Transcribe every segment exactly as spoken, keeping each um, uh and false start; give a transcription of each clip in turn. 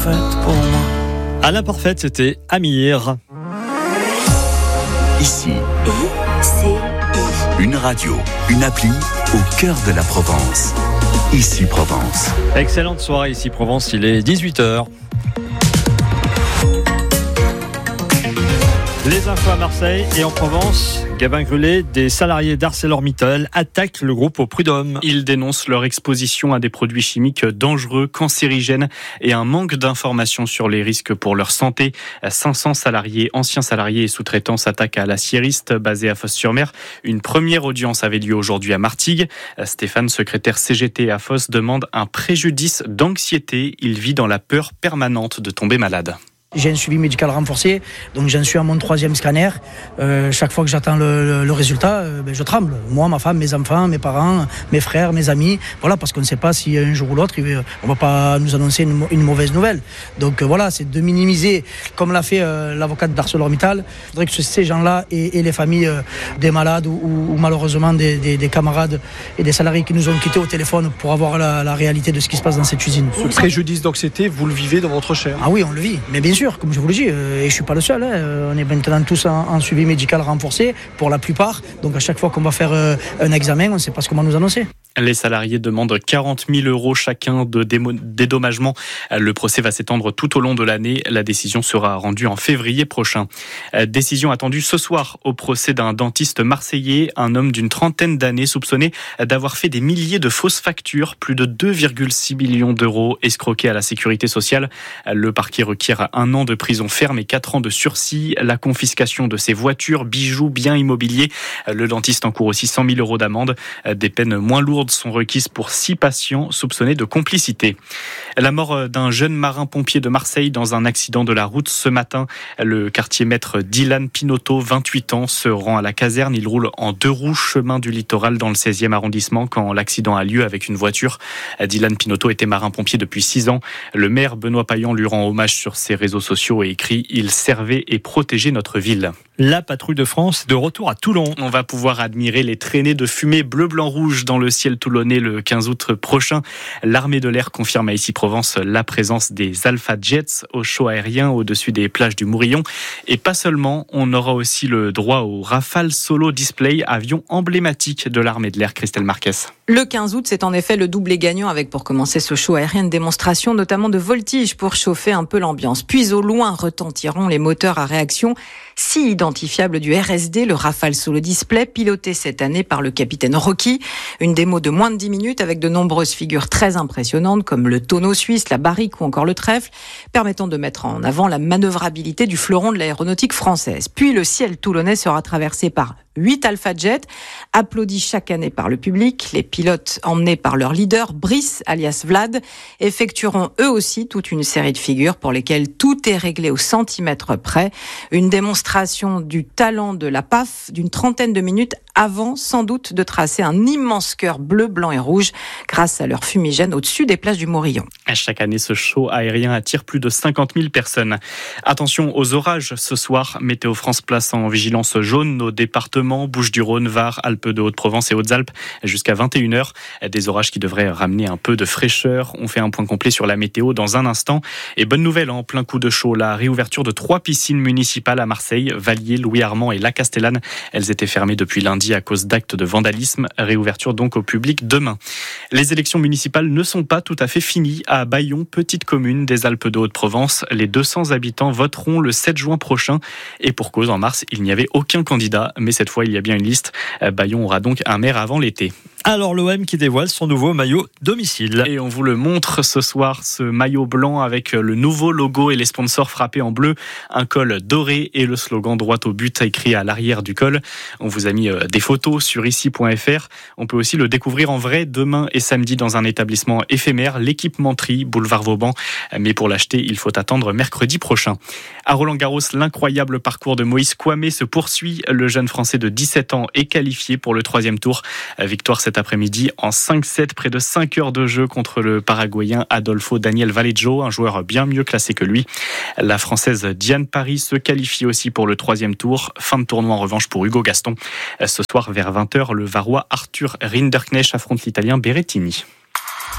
parfaite pour moi. À l'imparfaite, c'était Amir. Ici, I C I. une radio, une appli au cœur de la Provence. Ici Provence. Excellente soirée ici Provence, il est dix-huit heures. Les infos à Marseille et en Provence. Gabin Grulé, des salariés d'ArcelorMittal attaquent le groupe au Prud'homme. Ils dénoncent leur exposition à des produits chimiques dangereux, cancérigènes et un manque d'informations sur les risques pour leur santé. cinq cents salariés, anciens salariés et sous-traitants s'attaquent à l'aciériste basée à Fos-sur-Mer. Une première audience avait lieu aujourd'hui à Martigues. Stéphane, secrétaire C G T à Fos, demande un préjudice d'anxiété. Il vit dans la peur permanente de tomber malade. J'ai un suivi médical renforcé, donc j'en suis à mon troisième scanner. Euh, chaque fois que j'attends le, le, le résultat, euh, ben je tremble. Moi, ma femme, mes enfants, mes parents, mes frères, mes amis. Voilà, parce qu'on ne sait pas si un jour ou l'autre, on ne va pas nous annoncer une, une mauvaise nouvelle. Donc euh, voilà, c'est de minimiser, comme l'a fait euh, l'avocate d'ArcelorMittal. Il faudrait que ces gens-là et, et les familles euh, des malades ou, ou malheureusement des, des, des camarades et des salariés qui nous ont quittés au téléphone pour avoir la, la réalité de ce qui se passe dans cette usine. Ce préjudice d'anxiété, vous le vivez dans votre chair? Ah oui, on le vit, mais bien sûr. Comme je vous le dis, euh, et je ne suis pas le seul, hein, on est maintenant tous en, en suivi médical renforcé pour la plupart. Donc à chaque fois qu'on va faire euh, un examen, on ne sait pas ce qu'on va nous annoncer. Les salariés demandent quarante mille euros chacun de démo- dédommagement. Le procès va s'étendre tout au long de l'année. La décision sera rendue en février prochain. Décision attendue ce soir au procès d'un dentiste marseillais, un homme d'une trentaine d'années soupçonné d'avoir fait des milliers de fausses factures, plus de deux virgule six millions d'euros escroqués à la sécurité sociale. Le parquet requiert un an de prison ferme et quatre ans de sursis, la confiscation de ses voitures, bijoux, biens immobiliers. Le dentiste encourt aussi cent mille euros d'amende. Des peines moins lourdes sont requises pour six patients soupçonnés de complicité. La mort d'un jeune marin-pompier de Marseille dans un accident de la route ce matin. Le quartier maître Dylan Pinotto, vingt-huit ans, se rend à la caserne. Il roule en deux roues chemin du littoral dans le seizième arrondissement quand l'accident a lieu avec une voiture. Dylan Pinotto était marin-pompier depuis six ans. Le maire Benoît Payan lui rend hommage sur ses réseaux sociaux et écrit « Il servait et protégeait notre ville ». La patrouille de France est de retour à Toulon. On va pouvoir admirer les traînées de fumée bleu, blanc, rouge dans le ciel toulonnais le quinze août prochain. L'armée de l'air confirme à Ici Provence la présence des Alpha Jets au show aérien au-dessus des plages du Mourillon. Et pas seulement, on aura aussi le droit au Rafale Solo Display, avion emblématique de l'armée de l'air. Christelle Marquez. Le quinze août, c'est en effet le doublé gagnant avec pour commencer ce show aérien de démonstration, notamment de voltige pour chauffer un peu l'ambiance. Puis au loin retentiront les moteurs à réaction si identifiables du R S D, le Rafale Solo Display, piloté cette année par le capitaine Rocky. Une démo de moins de dix minutes avec de nombreuses figures très impressionnantes comme le tonneau suisse, la barrique ou encore le trèfle, permettant de mettre en avant la manœuvrabilité du fleuron de l'aéronautique française. Puis le ciel toulonnais sera traversé par huit Alpha Jets, applaudis chaque année par le public. Les pilotes, emmenés par leur leader, Brice, alias Vlad, effectueront eux aussi toute une série de figures pour lesquelles tout est réglé au centimètre près. Une démonstration du talent de la P A F d'une trentaine de minutes avant, sans doute, de tracer un immense cœur bleu, blanc et rouge grâce à leur fumigène au-dessus des plages du Mourillon. Chaque année, ce show aérien attire plus de cinquante mille personnes. Attention aux orages ce soir. Météo France place en vigilance jaune nos départements Bouches-du-Rhône, Var, Alpes de Haute-Provence et Hautes-Alpes jusqu'à vingt et une heures. Des orages qui devraient ramener un peu de fraîcheur. On fait un point complet sur la météo dans un instant. Et bonne nouvelle, en plein coup de chaud, la réouverture de trois piscines municipales à Marseille, Valier, Louis-Armand et La Castellane. Elles étaient fermées depuis lundi à cause d'actes de vandalisme. Réouverture donc au public demain. Les élections municipales ne sont pas tout à fait finies à Bayon, petite commune des Alpes de Haute-Provence. Les deux cents habitants voteront le sept juin prochain. Et pour cause, en mars, il n'y avait aucun candidat. Mais cette fois, il y a bien une liste. Bayon aura donc un maire avant l'été. Alors l'O M qui dévoile son nouveau maillot domicile. Et on vous le montre ce soir, ce maillot blanc avec le nouveau logo et les sponsors frappés en bleu, un col doré et le slogan droit au but écrit à l'arrière du col. On vous a mis des photos sur ici point f r. On peut aussi le découvrir en vrai demain et samedi dans un établissement éphémère, l'équipementier, boulevard Vauban. Mais pour l'acheter, il faut attendre mercredi prochain. À Roland-Garros, l'incroyable parcours de Moïse Kouamé se poursuit. Le jeune Français de dix-sept ans est qualifié pour le troisième tour. Victoire cette après-midi en cinq sept, près de cinq heures de jeu contre le Paraguayen Adolfo Daniel Vallejo, un joueur bien mieux classé que lui. La Française Diane Paris se qualifie aussi pour le troisième tour. Fin de tournoi en revanche pour Hugo Gaston. Ce soir vers vingt heures, le Varois Arthur Rinderknecht affronte l'Italien Berrettini.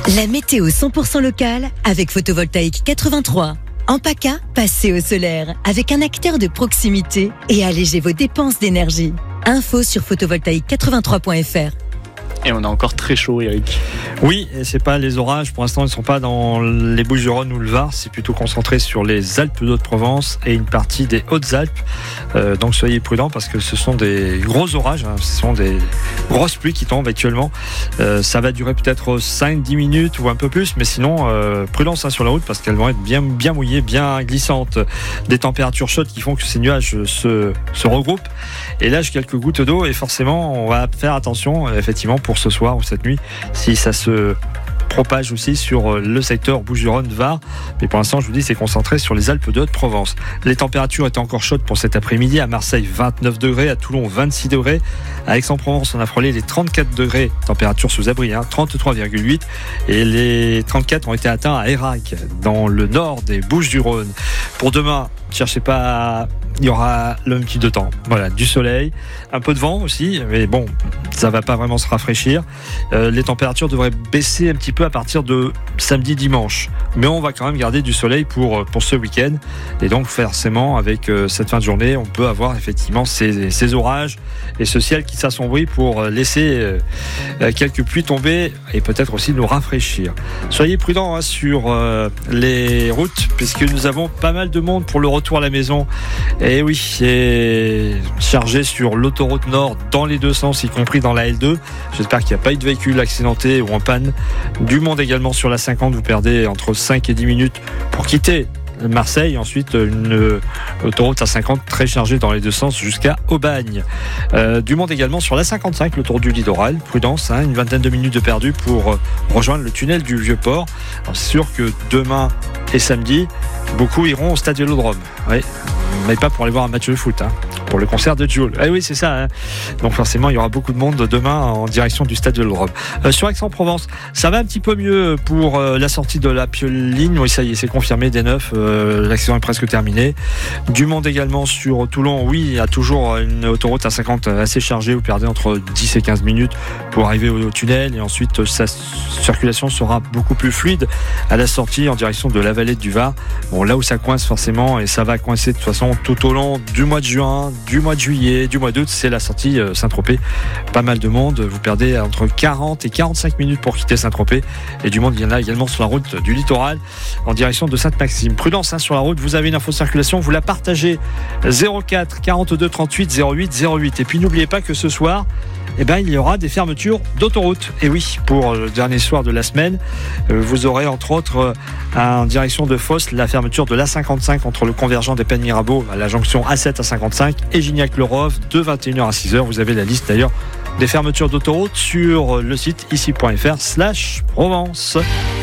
La météo cent pour cent locale avec Photovoltaïque quatre-vingt-trois. En PACA, passez au solaire avec un acteur de proximité et allégez vos dépenses d'énergie. Info sur photovoltaïque quatre-vingt-trois point f r. Et on a encore très chaud, Eric. Oui, et c'est pas les orages. Pour l'instant, ils ne sont pas dans les Bouches-du-Rhône ou le Var. C'est plutôt concentré sur les Alpes d'Haute-Provence et une partie des Hautes-Alpes. Euh, donc soyez prudents parce que ce sont des gros orages. Hein. Ce sont des grosses pluies qui tombent actuellement. Euh, ça va durer peut-être cinq dix minutes ou un peu plus. Mais sinon, euh, prudence hein, sur la route parce qu'elles vont être bien, bien mouillées, bien glissantes. Des températures chaudes qui font que ces nuages se, se regroupent et lâchent quelques gouttes d'eau. Et forcément, on va faire attention, effectivement, pour ce soir ou cette nuit, si ça se propage aussi sur le secteur Bouches-du-Rhône-Var. Mais pour l'instant, je vous dis, c'est concentré sur les Alpes de Haute-Provence. Les températures étaient encore chaudes pour cet après-midi. À Marseille, vingt-neuf degrés. À Toulon, vingt-six degrés. À Aix-en-Provence, on a frôlé les trente-quatre degrés. Température sous abri, hein, trente-trois virgule huit. Et les trente-quatre ont été atteints à Eyrac, dans le nord des Bouches-du-Rhône. Pour demain, ne cherchez pas, il y aura le même type de temps. Voilà, du soleil, un peu de vent aussi, mais bon, ça va pas vraiment se rafraîchir. Euh, les températures devraient baisser un petit peu à partir de samedi, dimanche. Mais on va quand même garder du soleil pour, pour ce week-end. Et donc, forcément, avec euh, cette fin de journée, on peut avoir effectivement ces, ces orages et ce ciel qui s'assombrit pour laisser euh, quelques pluies tomber et peut-être aussi nous rafraîchir. Soyez prudents hein, sur euh, les routes, puisque nous avons pas mal de monde pour le retour à la maison. Et oui, c'est chargé sur l'autoroute nord dans les deux sens, y compris dans la L deux. J'espère qu'il n'y a pas eu de véhicule accidenté ou en panne. Du monde également sur la cinquante, vous perdez entre cinq et dix minutes pour quitter Marseille. Ensuite, une autoroute A cinquante très chargée dans les deux sens jusqu'à Aubagne. Euh, du monde également sur la cinquante-cinq, l'autoroute du littoral. Prudence, hein, une vingtaine de minutes de perdu pour euh, rejoindre le tunnel du Vieux-Port. Alors, c'est sûr que demain et samedi, beaucoup iront au stade Vélodrome. Oui, mais pas pour aller voir un match de foot, hein, pour le concert de Jul. Ah oui, c'est ça. Hein. Donc forcément, il y aura beaucoup de monde demain en direction du stade Vélodrome. Euh, sur Aix-en-Provence, ça va un petit peu mieux pour euh, la sortie de la Pioline. Oui, ça y est, c'est confirmé, des neuf. Euh, l'accident est presque terminé. Du monde également sur Toulon. Oui, il y a toujours une autoroute A cinquante assez chargée. Vous perdez entre dix et quinze minutes pour arriver au, au tunnel. Et ensuite, sa circulation sera beaucoup plus fluide à la sortie en direction de la vallée du Var. Bon, là où ça coince forcément, et ça va coincer de toute façon tout au long du mois de juin, du mois de juillet, du mois d'août, c'est la sortie euh, Saint-Tropez. Pas mal de monde. Vous perdez entre quarante et quarante-cinq minutes pour quitter Saint-Tropez. Et du monde, il y en a également sur la route du littoral en direction de Sainte-Maxime. Prudence hein, sur la route. Vous avez une info de circulation, vous la partagez. zéro quatre quarante-deux trente-huit zéro huit zéro huit. Et puis n'oubliez pas que ce soir, eh ben, il y aura des fermetures d'autoroute. Et oui, pour le dernier soir de la semaine, euh, vous aurez entre autres euh, en direction de Fos la fermeture de l'A cinquante-cinq entre le convergent des Pennes Mirabeau à la jonction A sept à cinquante-cinq et Gignac-le-Rove de vingt et une heures à six heures. Vous avez la liste d'ailleurs des fermetures d'autoroute sur le site ici.fr slash Provence.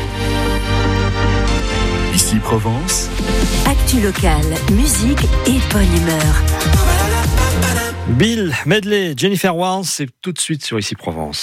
Ici Provence. Actu locale, musique et bonne humeur. Bill Medley, Jennifer Warnes, c'est tout de suite sur Ici Provence.